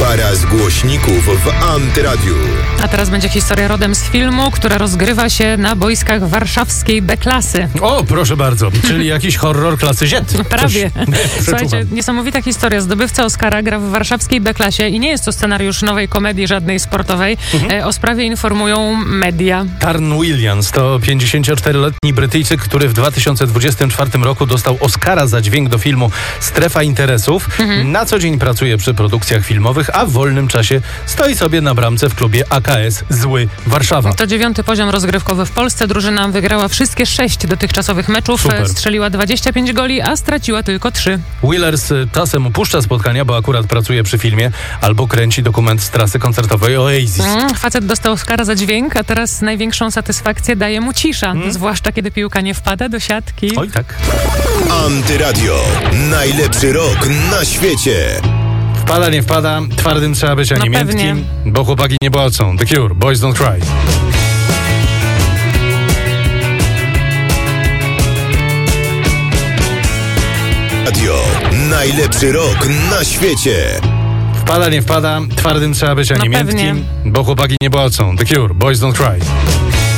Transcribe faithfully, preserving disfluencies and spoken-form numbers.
Para z głośników w Antyradiu. A teraz będzie historia rodem z filmu, która rozgrywa się na boiskach warszawskiej B-klasy. O, proszę bardzo, czyli jakiś horror klasy Z. Prawie. Coś... Słuchajcie, niesamowita historia. Zdobywca Oscara gra w warszawskiej B-klasie i nie jest to scenariusz nowej komedii, żadnej sportowej. Mhm. O sprawie informują media. Tarn Williams to pięćdziesięcioczteroletni Brytyjczyk, który w dwa tysiące dwudziestym czwartym roku dostał Oscara za dźwięk do filmu Strefa Interesów. Mhm. Na co dzień pracuje przy produkcjach filmowych, a w wolnym czasie stoi sobie na bramce w klubie A K S Zły Warszawa. To dziewiąty poziom rozgrywkowy w Polsce. Drużyna wygrała wszystkie sześć dotychczasowych meczów. Super. Strzeliła dwadzieścia pięć goli, a straciła tylko trzy. Willers czasem opuszcza spotkania, bo akurat pracuje przy filmie albo kręci dokument z trasy koncertowej Oasis. Mm, facet dostał Oscara za dźwięk, a teraz największą satysfakcję daje mu cisza. Mm. Zwłaszcza kiedy piłka nie wpada do siatki. Oj tak. Antyradio. Najlepszy rok na świecie. Wpada, nie wpada, twardym trzeba być, a nie no miętkim, bo chłopaki nie płacą. The Cure, Boys Don't Cry. Radio. Najlepszy rok na świecie. Wpada, nie wpada, twardym trzeba być, a no nie pewnie. miętkim, bo chłopaki nie płacą. The Cure, Boys Don't Cry.